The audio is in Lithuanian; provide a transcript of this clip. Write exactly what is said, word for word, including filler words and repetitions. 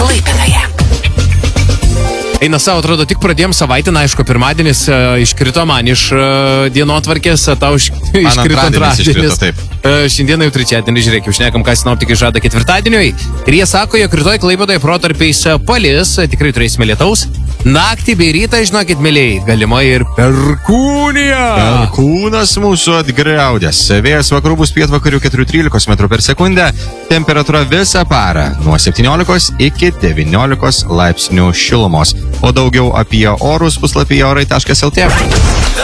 Klaipėdoje. Eina savo, atrodo, tik pradėjom savaitę, na, aišku, pirmadienis uh, iškrito man iš uh, dienotvarkės, tau iš, iškrito antradienis. Uh, šiandieną jau trečiadienį, žiūrėk, jau šnekam, ką sinoptikai žada ketvirtadieniui. Ir jie sako, jog rytoj Klaipėdoje protarpiais palis, tikrai turėsime lietaus. Naktį bei rytą, žinokit, mėlyjei, galima ir perkūnija. Perkūnas mūsų atgriaudės. Vėjas vakarų bus pietvakarių keturi trylika metrų per sekundę. Temperatūra visą parą nuo septyniolikos iki devyniolikos laipsnių šilumos. O daugiau apie orus puslapyje orai taškas lt.